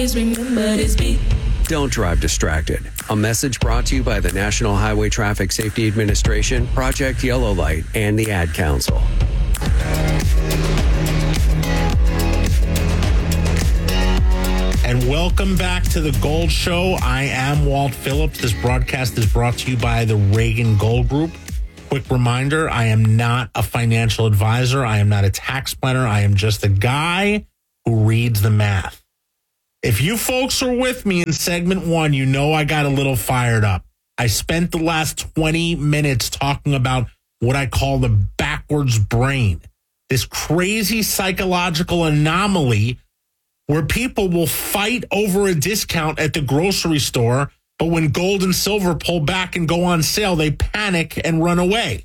Don't drive distracted. A message brought to you by the National Highway Traffic Safety Administration, Project Yellow Light, and the Ad Council. And welcome back to the Gold Show. I am Walt Phillips. This broadcast is brought to you by the Reagan Gold Group. Quick reminder, I am not a financial advisor. I am not a tax planner. I am just a guy who reads the math. If you folks are with me in segment one, you know I got a little fired up. I spent the last 20 minutes talking about what I call the backwards brain, this crazy psychological anomaly where people will fight over a discount at the grocery store, but when gold and silver pull back and go on sale, they panic and run away.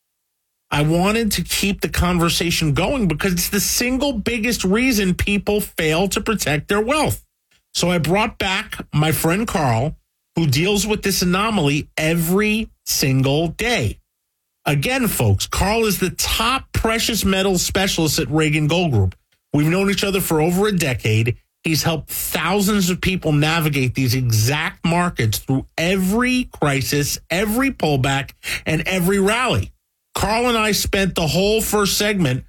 I wanted to keep the conversation going because it's the single biggest reason people fail to protect their wealth. So I brought back my friend Carl, who deals with this anomaly every single day. Again, folks, Carl is the top precious metals specialist at Reagan Gold Group. We've known each other for over a decade. He's helped thousands of people navigate these exact markets through every crisis, every pullback, and every rally. Carl and I spent the whole first segment,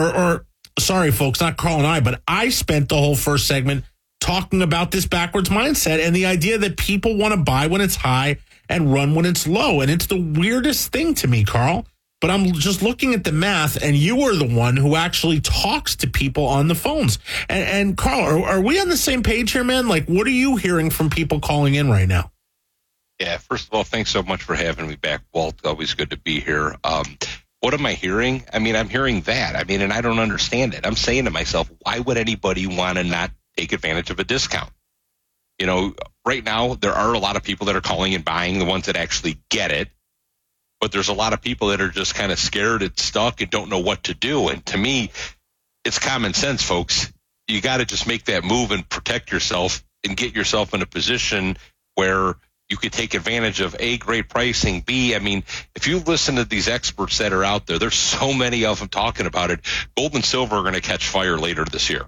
sorry, folks, not Carl and I, but I spent the whole first segment talking about this backwards mindset and the idea that people want to buy when it's high and run when it's low. And it's the weirdest thing to me, Carl. But I'm just looking at the math, and you are the one who actually talks to people on the phones. And Carl, are we on the same page here, man? Like, what are you hearing from people calling in right now? Yeah, first of all, thanks so much for having me back, Walt. Always good to be here. What am I hearing? I mean, I'm hearing that. I mean, and I don't understand it. I'm saying to myself, why would anybody want to not take advantage of a discount? You know, right now, there are a lot of people that are calling and buying, the ones that actually get it. But there's a lot of people that are just kind of scared and stuck and don't know what to do. And to me, it's common sense, folks. You got to just make that move and protect yourself and get yourself in a position where you could take advantage of A, great pricing, B, I mean, if you listen to these experts that are out there, there's so many of them talking about it. Gold and silver are going to catch fire later this year.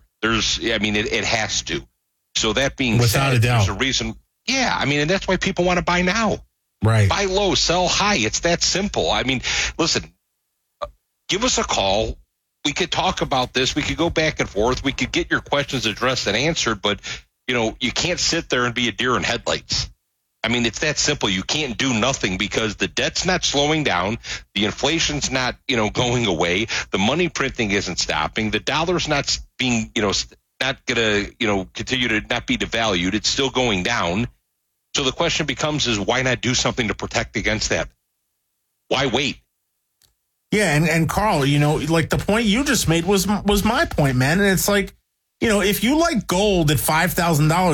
It has to. So that being without said, a doubt, there's a reason. Yeah, I mean, and that's why people want to buy now. Right. Buy low, sell high. It's that simple. I mean, listen, give us a call. We could talk about this. We could go back and forth. We could get your questions addressed and answered. But, you know, you can't sit there and be a deer in headlights. I mean, it's that simple. You can't do nothing because the debt's not slowing down. The inflation's not, going away. The money printing isn't stopping. The dollar's not being, not going to, continue to not be devalued. It's still going down. So the question becomes is why not do something to protect against that? Why wait? Yeah, and Carl, like the point you just made was my point, man. And it's like, if you like gold at $5,000 or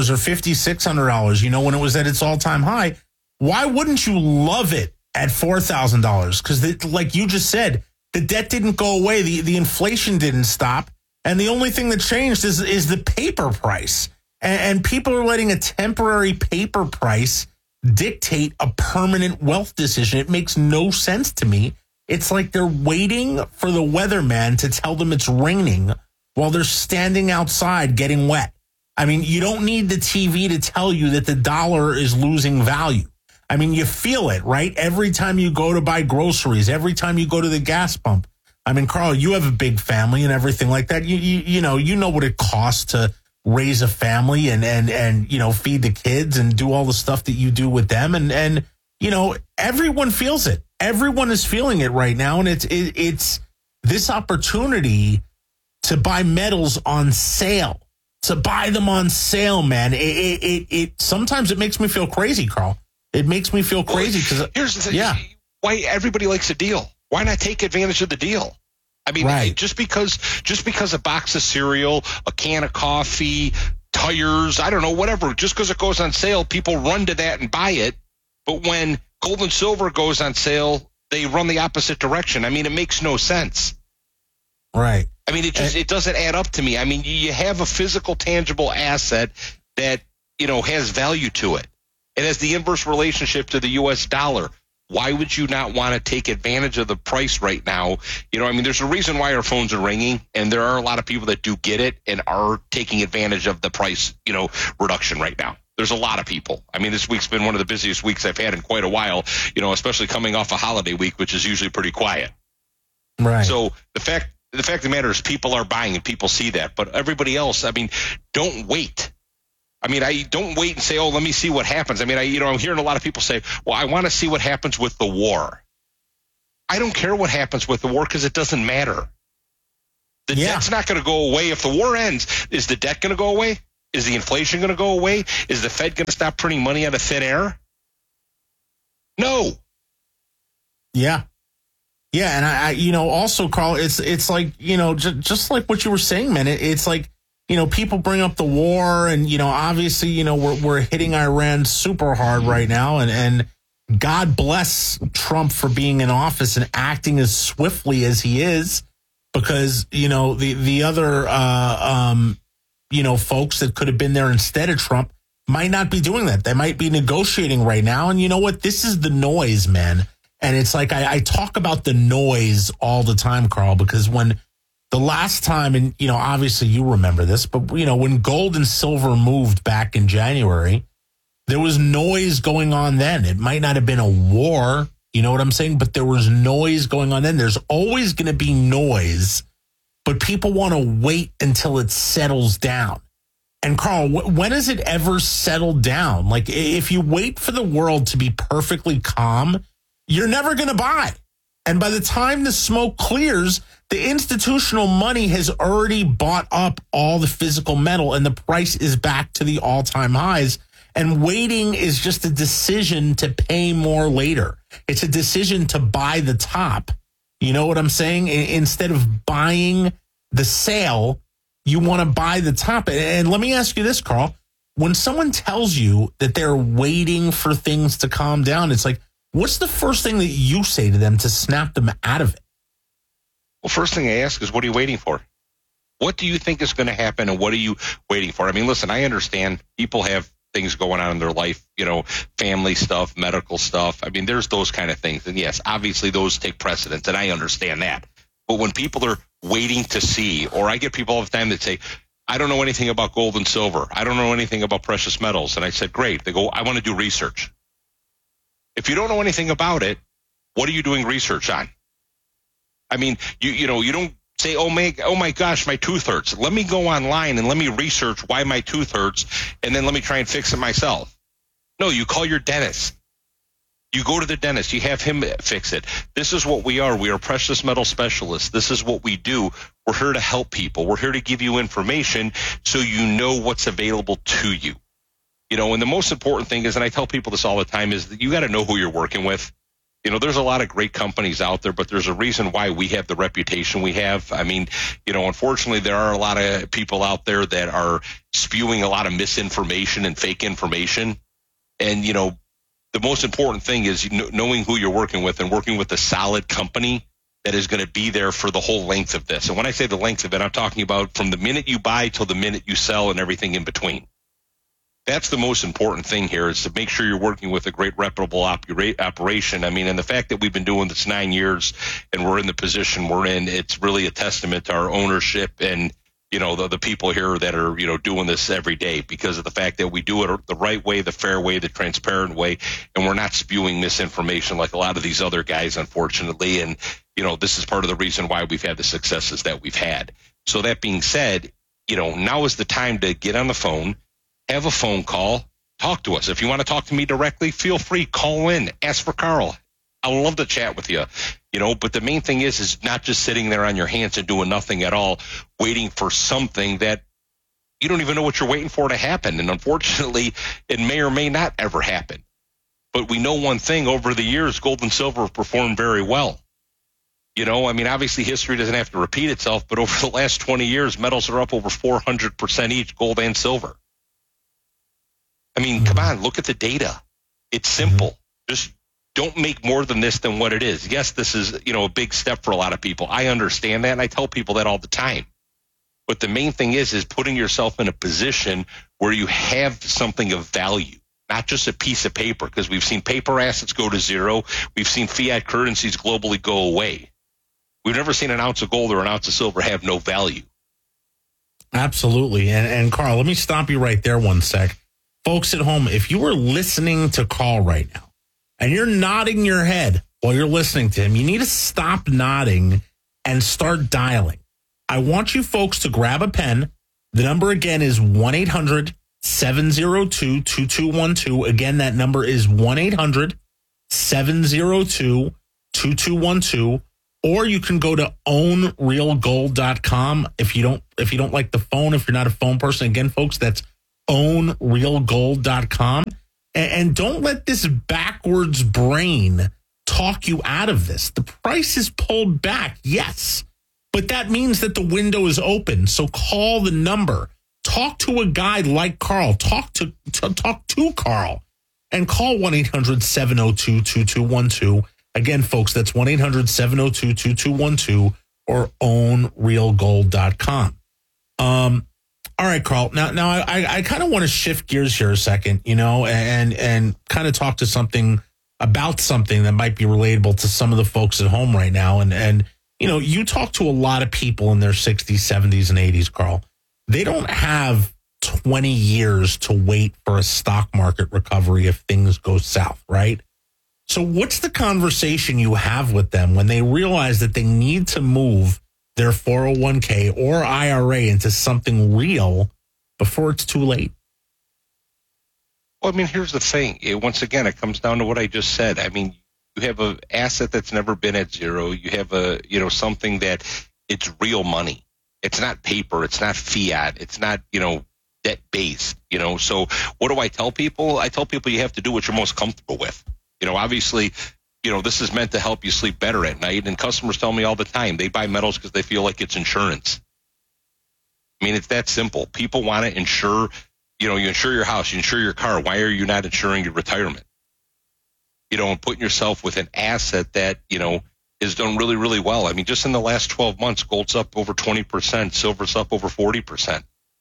$5,600, when it was at its all-time high, why wouldn't you love it at $4,000? Because like you just said, the debt didn't go away. The inflation didn't stop. And the only thing that changed is the paper price. And people are letting a temporary paper price dictate a permanent wealth decision. It makes no sense to me. It's like they're waiting for the weatherman to tell them it's raining while they're standing outside getting wet. I mean, you don't need the TV to tell you that the dollar is losing value. I mean, you feel it, right? Every time you go to buy groceries, every time you go to the gas pump. I mean, Carl, you have a big family and everything like that. You know what it costs to raise a family and feed the kids and do all the stuff that you do with them. And everyone feels it. Everyone is feeling it right now. And it's this opportunity to buy metals on sale, to buy them on sale, man. It sometimes it makes me feel crazy, Carl. It makes me feel crazy because here's the thing. Yeah. Why everybody likes a deal. Why not take advantage of the deal? I mean, right. just because a box of cereal, a can of coffee, tires, I don't know, whatever, just because it goes on sale, people run to that and buy it. But when gold and silver goes on sale, they run the opposite direction. I mean, it makes no sense. Right. I mean, it doesn't add up to me. I mean, you have a physical, tangible asset that, has value to it. It has the inverse relationship to the U.S. dollar. Why would you not want to take advantage of the price right now? You know, I mean, there's a reason why our phones are ringing, and there are a lot of people that do get it and are taking advantage of the price, you know, reduction right now. There's a lot of people. I mean, this week's been one of the busiest weeks I've had in quite a while, you know, especially coming off a holiday week, which is usually pretty quiet. Right. So the fact of the matter is people are buying and people see that. But everybody else, I mean, don't wait. I mean, I don't wait and say, oh, let me see what happens. I mean, I'm hearing a lot of people say, well, I want to see what happens with the war. I don't care what happens with the war because it doesn't matter. The debt's not going to go away. If the war ends, is the debt going to go away? Is the inflation going to go away? Is the Fed going to stop printing money out of thin air? No. Yeah. Yeah. And I you know, also, Carl, it's like, you know, just like what you were saying, man, it's like, you know, people bring up the war and, you know, obviously, you know, we're hitting Iran super hard right now. And God bless Trump for being in office and acting as swiftly as he is, because, you know, the other, you know, folks that could have been there instead of Trump might not be doing that. They might be negotiating right now. And you know what? This is the noise, man. And it's like I talk about the noise all the time, Carl, because when the last time, and, you know, obviously you remember this, but, you know, when gold and silver moved back in January, there was noise going on then. It might not have been a war, you know what I'm saying? But there was noise going on then. There's always going to be noise, but people want to wait until it settles down. And Carl, when has it ever settled down? Like, if you wait for the world to be perfectly calm, you're never going to buy. And by the time the smoke clears, the institutional money has already bought up all the physical metal and the price is back to the all-time highs. And waiting is just a decision to pay more later. It's a decision to buy the top. You know what I'm saying? Instead of buying the sale, you want to buy the top. And let me ask you this, Carl. When someone tells you that they're waiting for things to calm down, it's like, what's the first thing that you say to them to snap them out of it? Well, first thing I ask is, what are you waiting for? What do you think is going to happen, and what are you waiting for? I mean, listen, I understand people have things going on in their life, you know, family stuff, medical stuff. I mean, there's those kind of things. And yes, obviously those take precedence, and I understand that. But when people are waiting to see, or I get people all the time that say, I don't know anything about gold and silver. I don't know anything about precious metals. And I said, great. They go, I want to do research. If you don't know anything about it, what are you doing research on? I mean, you know, you don't say, oh my gosh, my tooth hurts. Let me go online and let me research why my tooth hurts, and then let me try and fix it myself. No, you call your dentist. You go to the dentist. You have him fix it. This is what we are. We are precious metal specialists. This is what we do. We're here to help people. We're here to give you information so you know what's available to you. You know, and the most important thing is, and I tell people this all the time, is that you got to know who you're working with. You know, there's a lot of great companies out there, but there's a reason why we have the reputation we have. I mean, you know, unfortunately, there are a lot of people out there that are spewing a lot of misinformation and fake information. And, you know, the most important thing is knowing who you're working with and working with a solid company that is going to be there for the whole length of this. And when I say the length of it, I'm talking about from the minute you buy till the minute you sell and everything in between. That's the most important thing here, is to make sure you're working with a great reputable operation. I mean, and the fact that we've been doing this 9 years and we're in the position we're in, it's really a testament to our ownership and, you know, the people here that are, you know, doing this every day, because of the fact that we do it the right way, the fair way, the transparent way, and we're not spewing misinformation like a lot of these other guys, unfortunately. And, you know, this is part of the reason why we've had the successes that we've had. So that being said, you know, now is the time to get on the phone, have a phone call, talk to us. If you want to talk to me directly, feel free, call in, ask for Carl. I would love to chat with you, you know, but the main thing is not just sitting there on your hands and doing nothing at all, waiting for something that you don't even know what you're waiting for to happen. And unfortunately, it may or may not ever happen. But we know one thing, over the years, gold and silver have performed very well. You know, I mean, obviously history doesn't have to repeat itself, but over the last 20 years, metals are up over 400% each, gold and silver. I mean, come on, look at the data. It's simple. Just don't make more than this than what it is. Yes, this is, you know, a big step for a lot of people. I understand that, and I tell people that all the time. But the main thing is putting yourself in a position where you have something of value, not just a piece of paper, because we've seen paper assets go to zero. We've seen fiat currencies globally go away. We've never seen an ounce of gold or an ounce of silver have no value. Absolutely. And Carl, let me stop you right there one sec. Folks at home, if you were listening to Carl right now and you're nodding your head while you're listening to him, you need to stop nodding and start dialing. I want you folks to grab a pen. The number again is 1-800-702-2212. Again, that number is 1-800-702-2212. Or you can go to ownrealgold.com if you don't like the phone, if you're not a phone person. Again, folks, that's ownrealgold.com. And don't let this backwards brain talk you out of this. The price is pulled back, yes, but that means that the window is open. So call the number. Talk to a guy like Carl. Talk to Carl and call 1-800-702-2212. Again, folks, that's 1-800-702-2212 or ownrealgold.com. All right, Carl. Now I kind of want to shift gears here a second, and kind of talk to something about something that might be relatable to some of the folks at home right now. And you talk to a lot of people in their 60s, 70s, and 80s, Carl. They don't have 20 years to wait for a stock market recovery if things go south, right? So what's the conversation you have with them when they realize that they need to move their 401k or IRA into something real before it's too late? Well, I mean, here's the thing. Once again, it comes down to what I just said. I mean, you have an asset that's never been at zero. You have something that it's real money. It's not paper. It's not fiat. It's not, debt based, So what do I tell people? I tell people you have to do what you're most comfortable with. Obviously, this is meant to help you sleep better at night. And customers tell me all the time they buy metals because they feel like it's insurance. I mean, it's that simple. People want to insure, you insure your house, you insure your car. Why are you not insuring your retirement? And putting yourself with an asset that, is done really, really well. I mean, just in the last 12 months, gold's up over 20%, silver's up over 40%.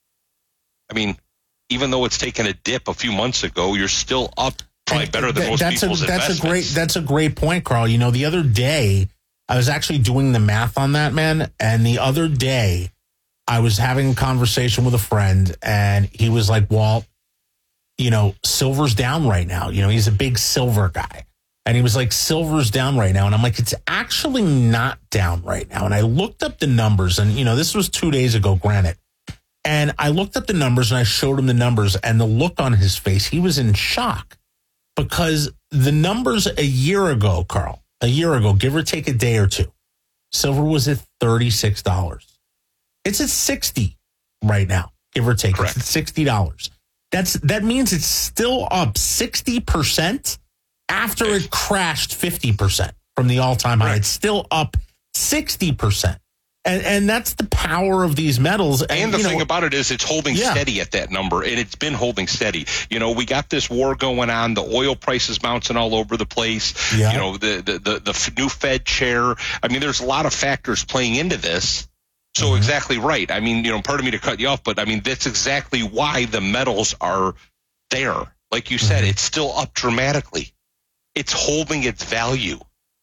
I mean, even though it's taken a dip a few months ago, you're still up. Probably better than most people's investments. That's a great point, Carl. The other day, I was actually doing the math on that, man. And the other day, I was having a conversation with a friend, and he was like, Walt, silver's down right now. He's a big silver guy. And he was like, silver's down right now. And I'm like, it's actually not down right now. And I looked up the numbers, and, this was 2 days ago, granted. And I looked up the numbers, and I showed him the numbers, and the look on his face, he was in shock. Because the numbers a year ago, Carl, give or take a day or two, silver was at $36. It's at $60 right now, give or take. Correct. It's at $60. That means it's still up 60% after it crashed 50% from the all-time high. It's still up 60%. And that's the power of these metals. And the thing about it is it's holding steady at that number, and it's been holding steady. We got this war going on. The oil prices bouncing all over the place. Yeah. The new Fed chair. I mean, there's a lot of factors playing into this. So exactly right. I mean, pardon me to cut you off, but I mean, that's exactly why the metals are there. Like you said, it's still up dramatically. It's holding its value.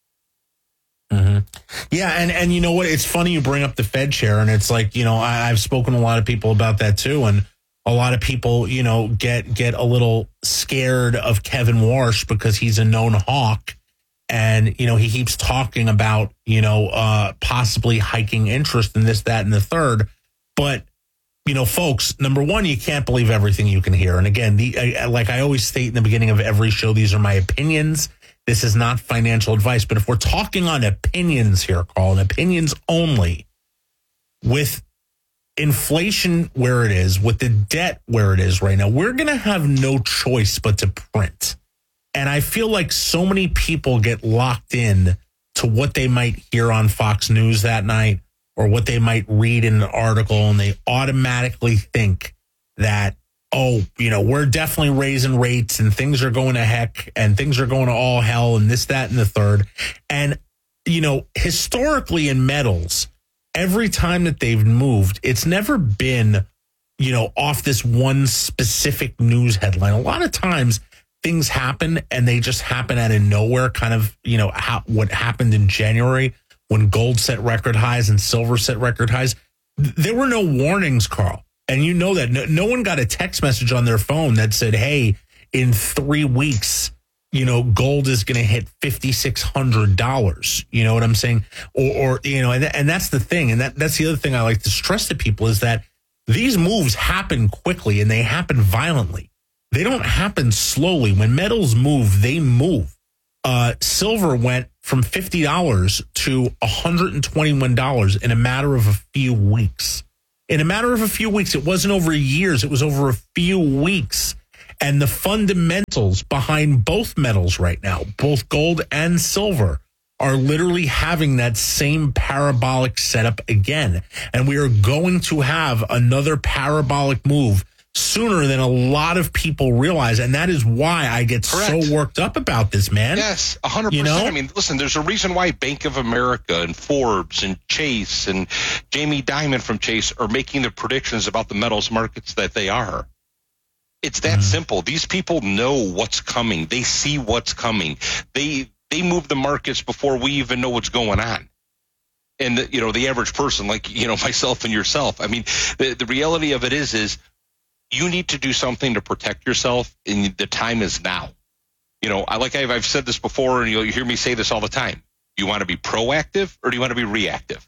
Yeah, and you know what? It's funny you bring up the Fed chair, and it's like, I've spoken to a lot of people about that too, and a lot of people, get a little scared of Kevin Warsh because he's a known hawk, and he keeps talking about possibly hiking interest in this, that, and the third. But folks, number one, you can't believe everything you can hear, and again, like I always state in the beginning of every show, these are my opinions. This is not financial advice, but if we're talking on opinions here, Carl, and opinions only, with inflation where it is, with the debt where it is right now, we're going to have no choice but to print. And I feel like so many people get locked in to what they might hear on Fox News that night or what they might read in an article, and they automatically think that, we're definitely raising rates and things are going to heck and things are going to all hell and this, that, and the third. And, historically in metals, every time that they've moved, it's never been, off this one specific news headline. A lot of times things happen and they just happen out of nowhere, kind of, what happened in January when gold set record highs and silver set record highs. There were no warnings, Carl. And you know that no one got a text message on their phone that said, hey, in 3 weeks, gold is going to hit $5,600. You know what I'm saying? And that's the thing. And that's the other thing I like to stress to people is that these moves happen quickly and they happen violently. They don't happen slowly. When metals move, they move. Silver went from $50 to $121 in a matter of a few weeks. In a matter of a few weeks, it wasn't over years. It was over a few weeks. And the fundamentals behind both metals right now, both gold and silver, are literally having that same parabolic setup again. And we are going to have another parabolic move sooner than a lot of people realize. And that is why I get so worked up about this, man. Yes, 100%. I mean, listen, there's a reason why Bank of America and Forbes and Chase and Jamie Dimon from Chase are making the predictions about the metals markets that they are. It's that simple. These people know what's coming. They see what's coming. They move the markets before we even know what's going on. And the average person like myself and yourself. I mean, the reality of it is you need to do something to protect yourself, and the time is now. I've said this before, and you hear me say this all the time. You want to be proactive or do you want to be reactive?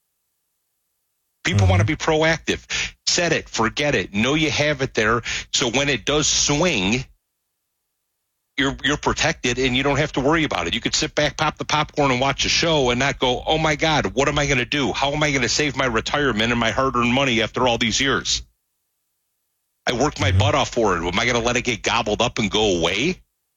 People want to be proactive. Set it, forget it. Know you have it there. So when it does swing, you're protected and you don't have to worry about it. You could sit back, pop the popcorn and watch a show and not go, oh my God, what am I going to do? How am I going to save my retirement and my hard-earned money after all these years? I worked my butt off for it. Am I going to let it get gobbled up and go away?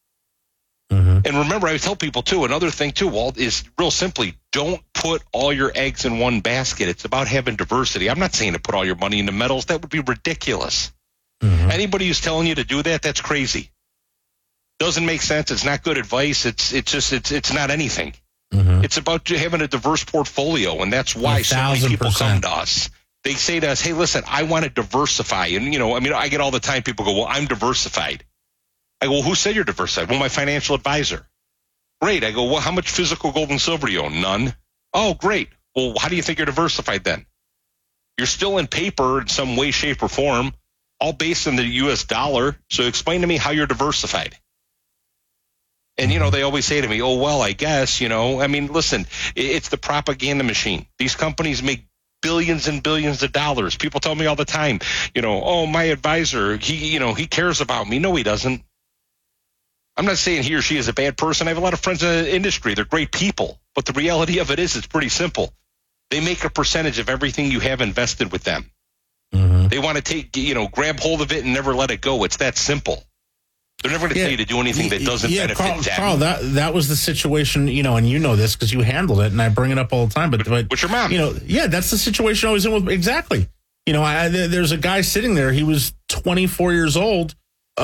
And remember, I tell people too, another thing too, Walt, is real simply, don't put all your eggs in one basket. It's about having diversity. I'm not saying to put all your money into metals. That would be ridiculous. Anybody who's telling you to do that, that's crazy. Doesn't make sense. It's not good advice. It's not anything. It's about having a diverse portfolio, and that's why so many people come to us. They say to us, hey, listen, I want to diversify. And, I get all the time people go, well, I'm diversified. I go, well, who said you're diversified? Well, my financial advisor. Great. I go, well, how much physical gold and silver do you own? None. Oh, great. Well, how do you think you're diversified then? You're still in paper in some way, shape, or form, all based on the U.S. dollar. So explain to me how you're diversified. And, they always say to me, oh, well, I guess, listen, it's the propaganda machine. These companies make billions and billions of dollars. People tell me all the time, oh, my advisor, he cares about me. No, he doesn't. I'm not saying he or she is a bad person. I have a lot of friends in the industry. They're great people. But the reality of it is it's pretty simple. They make a percentage of everything you have invested with them. They want to grab hold of it and never let it go. It's that simple. They're never going to tell you to do anything that doesn't benefit them. Carl, that was the situation, and you know this because you handled it, and I bring it up all the time. But what's your mom? That's the situation I was in with. Exactly. There's a guy sitting there. He was 24 years old,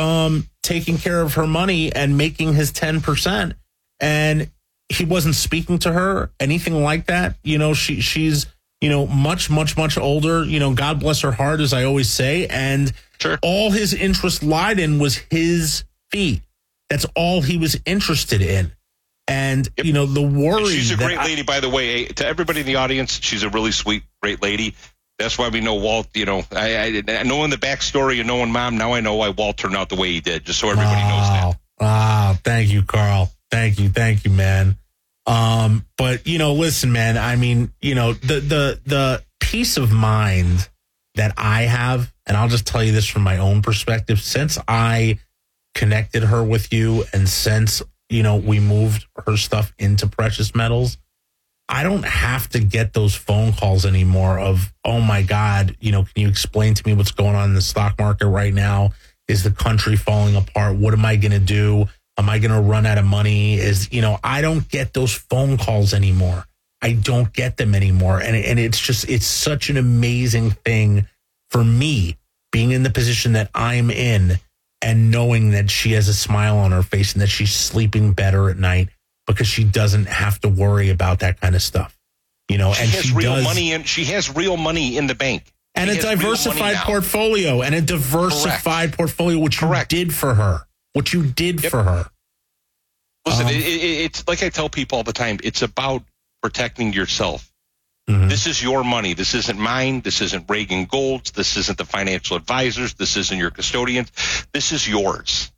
taking care of her money and making his 10%. And he wasn't speaking to her, anything like that. She's, much, much, much older. God bless her heart, as I always say. And all his interest lied in was his fee. That's all he was interested in. And, the worry. And she's a great lady, by the way. To everybody in the audience, she's a really sweet, great lady. That's why we know Walt, I knowing the backstory and knowing Mom, now I know why Walt turned out the way he did, just so everybody knows that. Wow. Thank you, Carl. Thank you, man. But, listen, man, I mean, the peace of mind that I have, and I'll just tell you this from my own perspective, since I connected her with you and since, we moved her stuff into precious metals, I don't have to get those phone calls anymore of, oh my God, can you explain to me what's going on in the stock market right now? Is the country falling apart? What am I going to do? Am I going to run out of money? I don't get those phone calls anymore. I don't get them anymore. And it's such an amazing thing for me being in the position that I'm in and knowing that she has a smile on her face and that she's sleeping better at night, because she doesn't have to worry about that kind of stuff, and she has real money in the bank. And a diversified portfolio, which you did for her, what you did for her. Listen, it's like I tell people all the time, it's about protecting yourself. Mm-hmm. This is your money. This isn't mine. This isn't Reagan Gold's. This isn't the financial advisors. This isn't your custodians. This is yours.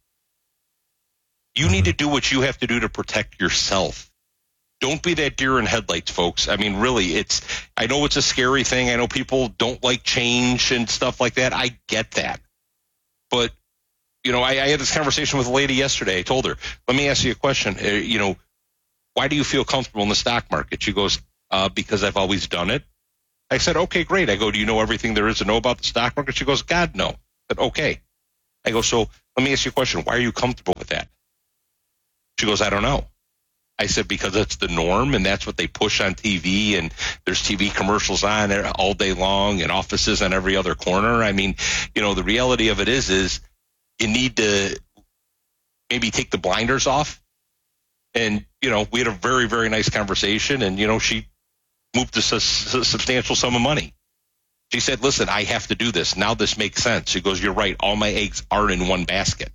You need to do what you have to do to protect yourself. Don't be that deer in headlights, folks. I mean, really, I know it's a scary thing. I know people don't like change and stuff like that. I get that. But, I had this conversation with a lady yesterday. I told her, let me ask you a question. Why do you feel comfortable in the stock market? She goes, because I've always done it. I said, okay, great. I go, do you know everything there is to know about the stock market? She goes, God, no. I said, okay. I go, so let me ask you a question. Why are you comfortable with that? She goes, I don't know. I said, because it's the norm and that's what they push on TV, and there's TV commercials on all day long and offices on every other corner. I mean, the reality of it is you need to maybe take the blinders off. And, we had a very, very nice conversation, and, she moved a substantial sum of money. She said, listen, I have to do this. Now this makes sense. She goes, you're right. All my eggs aren't in one basket.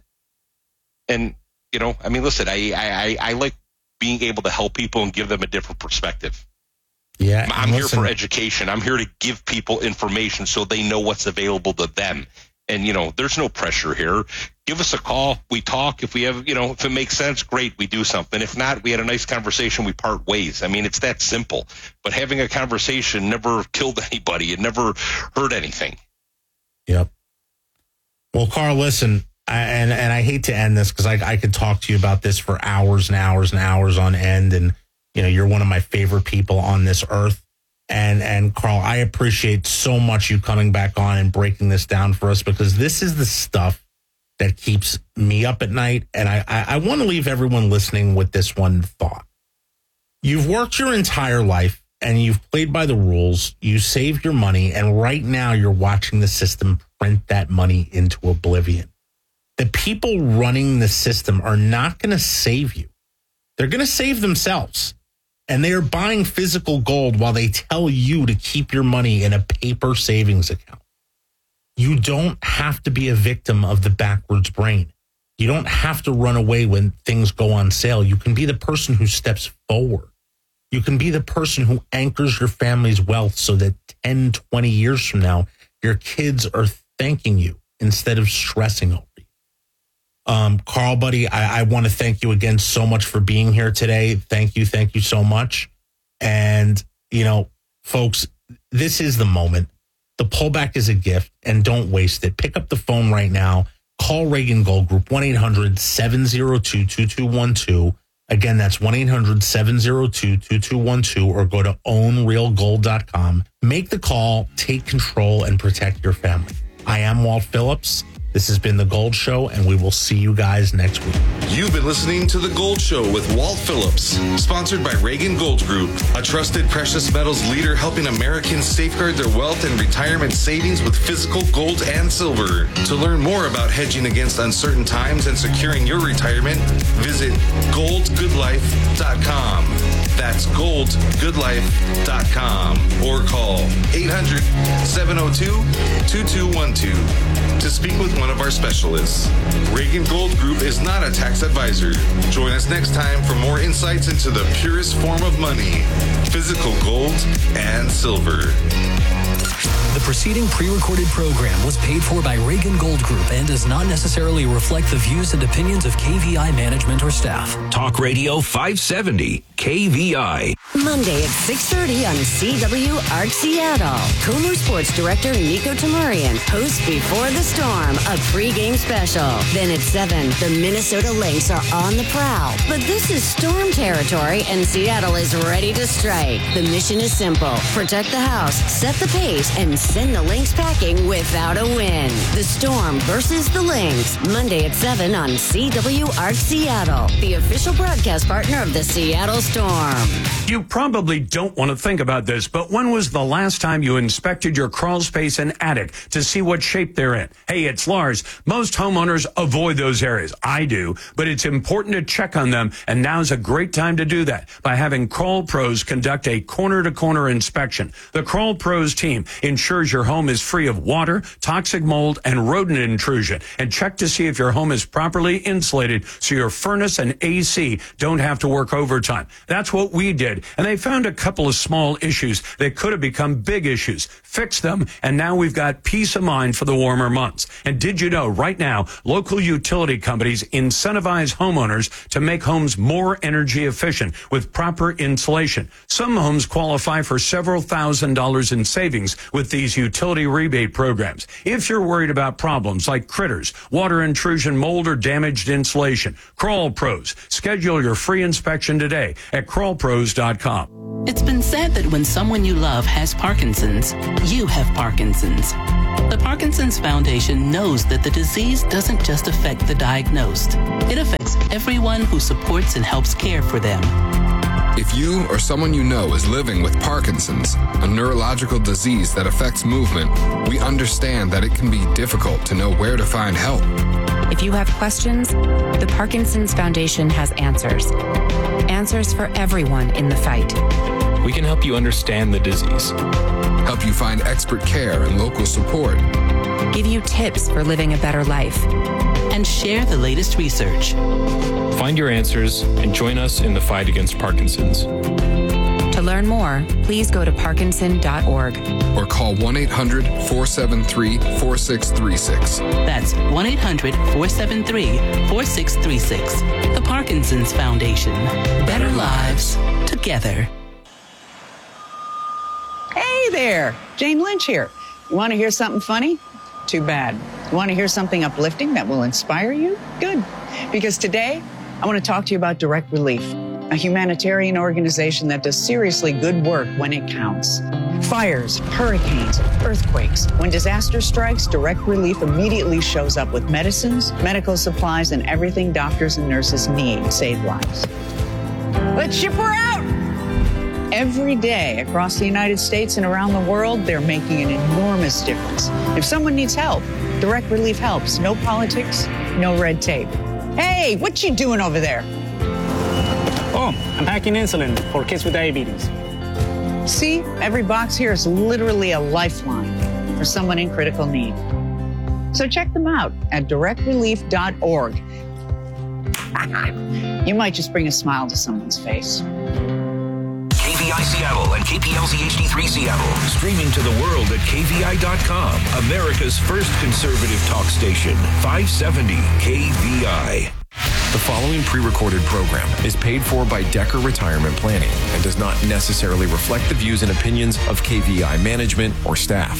And, listen, I like being able to help people and give them a different perspective. Yeah, I'm here for education. I'm here to give people information so they know what's available to them. And, there's no pressure here. Give us a call. We talk. If we have, if it makes sense, great, we do something. If not, we had a nice conversation. We part ways. I mean, it's that simple. But having a conversation never killed anybody. It never hurt anything. Yep. Well, Carl, listen, and I hate to end this because I could talk to you about this for hours and hours and hours on end. And, you're one of my favorite people on this earth. And Carl, I appreciate so much you coming back on and breaking this down for us, because this is the stuff that keeps me up at night. And I want to leave everyone listening with this one thought. You've worked your entire life and you've played by the rules. You saved your money, and right now you're watching the system print that money into oblivion. The people running the system are not going to save you. They're going to save themselves. And they are buying physical gold while they tell you to keep your money in a paper savings account. You don't have to be a victim of the backwards brain. You don't have to run away when things go on sale. You can be the person who steps forward. You can be the person who anchors your family's wealth so that 10, 20 years from now, your kids are thanking you instead of stressing over you. Carl, buddy, I want to thank you again so much for being here today. Thank you so much. And, folks, this is the moment. The pullback is a gift, and don't waste it. Pick up the phone right now. Call Reagan Gold Group, 1-800-702-2212. Again, that's 1-800-702-2212, or go to ownrealgold.com. Make the call, take control, and protect your family. I am Walt Phillips. This has been The Gold Show, and we will see you guys next week. You've been listening to The Gold Show with Walt Phillips, sponsored by Reagan Gold Group, a trusted precious metals leader helping Americans safeguard their wealth and retirement savings with physical gold and silver. To learn more about hedging against uncertain times and securing your retirement, visit goldgoodlife.com. That's goldgoodlife.com, or call 800-702-2212 to speak with one of our specialists. Reagan Gold Group is not a tax advisor. Join us next time for more insights into the purest form of money, physical gold and silver. The preceding pre-recorded program was paid for by Reagan Gold Group and does not necessarily reflect the views and opinions of KVI management or staff. Talk Radio 570, KVI. Monday at 6:30 on CW Arc Seattle. Comer Sports Director Nico Tamurian hosts Before the Storm, a pregame special. Then at 7, the Minnesota Lynx are on the prowl. But this is Storm territory, and Seattle is ready to strike. The mission is simple. Protect the house, set the pace, and send the Lynx packing without a win. The Storm versus the Lynx. Monday at 7 on CW Arc Seattle, the official broadcast partner of the Seattle Storm. You probably don't want to think about this, but when was the last time you inspected your crawl space and attic to see what shape they're in? Hey, it's Lars. Most homeowners avoid those areas. I do, but it's important to check on them, and now's a great time to do that by having Crawl Pros conduct a corner-to-corner inspection. The Crawl Pros team ensures ensures your home is free of water, toxic mold, and rodent intrusion. And check to see if your home is properly insulated so your furnace and AC don't have to work overtime. That's what we did. And they found a couple of small issues that could have become big issues. Fixed them, and now we've got peace of mind for the warmer months. And did you know right now, local utility companies incentivize homeowners to make homes more energy efficient with proper insulation. Some homes qualify for several $1,000s in savings with these utility rebate programs. If you're worried about problems like critters, water intrusion, mold, or damaged insulation, Crawl Pros. Schedule your free inspection today at crawlpros.com. It's been said that when someone you love has Parkinson's, you have Parkinson's. The Parkinson's Foundation knows that the disease doesn't just affect the diagnosed. It affects everyone who supports and helps care for them. If you or someone you know is living with Parkinson's, a neurological disease that affects movement, we understand that it can be difficult to know where to find help. If you have questions, the Parkinson's Foundation has answers. Answers for everyone in the fight. We can help you understand the disease. Help you find expert care and local support. Give you tips for living a better life. And share the latest research. Find your answers and join us in the fight against Parkinson's. To learn more, please go to parkinson.org. Or call 1-800-473-4636. That's 1-800-473-4636. The Parkinson's Foundation. Better lives together. Hey there, Jane Lynch here. You want to hear something funny? Too bad. You want to hear something uplifting that will inspire you? Good. Because today, I want to talk to you about Direct Relief, a humanitarian organization that does seriously good work when it counts. Fires, hurricanes, earthquakes. When disaster strikes, Direct Relief immediately shows up with medicines, medical supplies, and everything doctors and nurses need to save lives. Let's ship her out! Every day across the United States and around the world, they're making an enormous difference. If someone needs help, Direct Relief helps. No politics, no red tape. Hey, what you doing over there? Oh, I'm packing insulin for kids with diabetes. See, every box here is literally a lifeline for someone in critical need. So check them out at directrelief.org. You might just bring a smile to someone's face. KVI Seattle and KPLZ HD3 Seattle. Streaming to the world at KVI.com. America's first conservative talk station. 570 KVI. The following pre-recorded program is paid for by Decker Retirement Planning and does not necessarily reflect the views and opinions of KVI management or staff.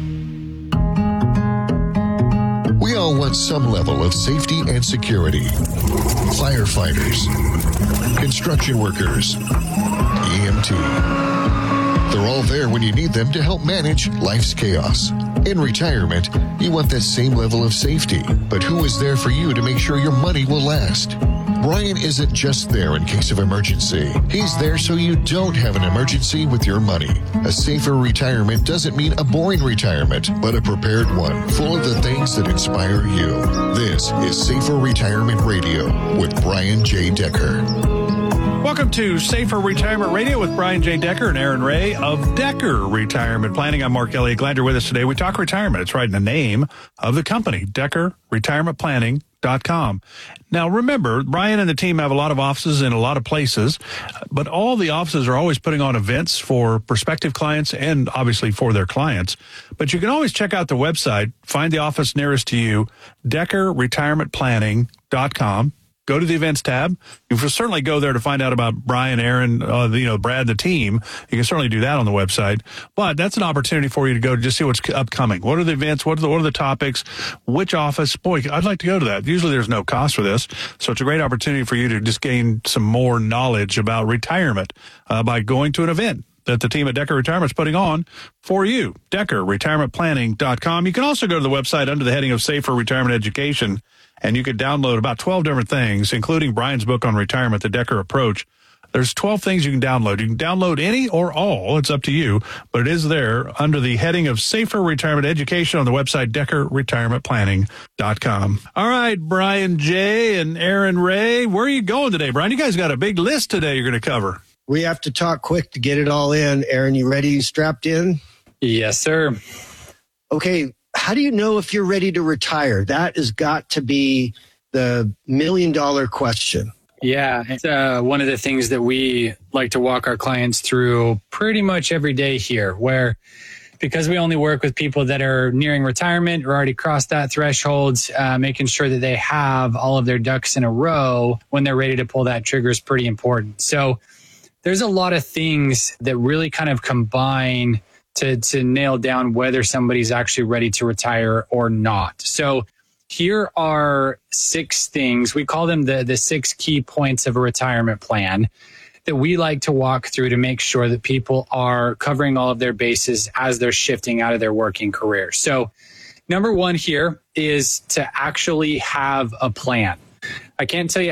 We all want some level of safety and security. Firefighters, construction workers, EMT. They're all there when you need them to help manage life's chaos. In retirement, you want that same level of safety, but who is there for you to make sure your money will last? Brian isn't just there in case of emergency. He's there so you don't have an emergency with your money. A safer retirement doesn't mean a boring retirement, but a prepared one, full of the things that inspire you. This is Safer Retirement Radio with Brian J. Decker. Welcome to Safer Retirement Radio with Brian J. Decker and Aaron Ray of Decker Retirement Planning. I'm Mark Elliott. Glad you're with us today. We talk retirement. It's right in the name of the company, DeckerRetirementPlanning.com. Now, remember, Brian and the team have a lot of offices in a lot of places, but all the offices are always putting on events for prospective clients and obviously for their clients. But you can always check out the website, find the office nearest to you, DeckerRetirementPlanning.com. Go to the events tab. You can certainly go there to find out about Brian, Aaron, Brad, the team. You can certainly do that on the website. But that's an opportunity for you to go to just see what's upcoming. What are the events? What are the topics? Which office? Boy, I'd like to go to that. Usually there's no cost for this. So it's a great opportunity for you to just gain some more knowledge about retirement by going to an event that the team at Decker Retirement is putting on for you. DeckerRetirementPlanning.com. You can also go to the website under the heading of Safer Retirement Education, and you could download about 12 different things, including Brian's book on retirement, The Decker Approach. There's 12 things you can download. You can download any or all. It's up to you, but it is there under the heading of Safer Retirement Education on the website, DeckerRetirementPlanning.com. All right, Brian J. and Aaron Ray, where are you going today, Brian? You guys got a big list today you're going to cover. We have to talk quick to get it all in. Aaron, you ready? You strapped in? Yes, sir. Okay, how do you know if you're ready to retire? That has got to be the million-dollar question. Yeah, it's one of the things that we like to walk our clients through pretty much every day here, where because we only work with people that are nearing retirement or already crossed that threshold, making sure that they have all of their ducks in a row when they're ready to pull that trigger is pretty important. So there's a lot of things that really kind of combine to nail down whether somebody's actually ready to retire or not. So here are 6 things. We call them the 6 key points of a retirement plan that we like to walk through to make sure that people are covering all of their bases as they're shifting out of their working career. So number 1 here is to actually have a plan. I can't tell you